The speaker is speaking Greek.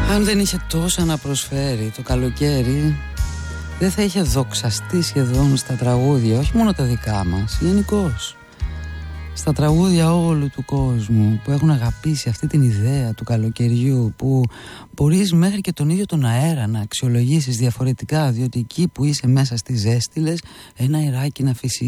Αν δεν είχε τόσα να προσφέρει το καλοκαίρι, δεν θα είχε δοξαστεί σχεδόν στα τραγούδια, όχι μόνο τα δικά μας, γενικώς. Στα τραγούδια όλου του κόσμου που έχουν αγαπήσει αυτή την ιδέα του καλοκαιριού, που μπορείς μέχρι και τον ίδιο τον αέρα να αξιολογήσεις διαφορετικά, διότι εκεί που είσαι μέσα στη ζέστη λες ένα αεράκι να φυσήξει.